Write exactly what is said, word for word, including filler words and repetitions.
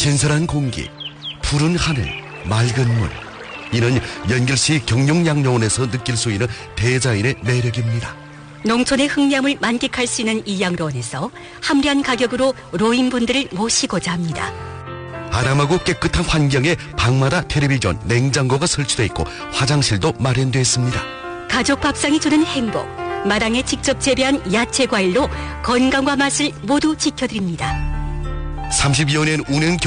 신선한 공기, 푸른 하늘, 맑은 물. 이는 연결시 경룡양로원에서 느낄 수 있는 대자연의 매력입니다. 농촌의 흑량을 만끽할 수 있는 이 양로원에서 합리한 가격으로 노인분들을 모시고자 합니다. 아담하고 깨끗한 환경에 방마다 텔레비전, 냉장고가 설치되어 있고 화장실도 마련되어 있습니다. 가족 밥상이 주는 행복, 마당에 직접 재배한 야채 과일로 건강과 맛을 모두 지켜드립니다. 삼십여 년 운행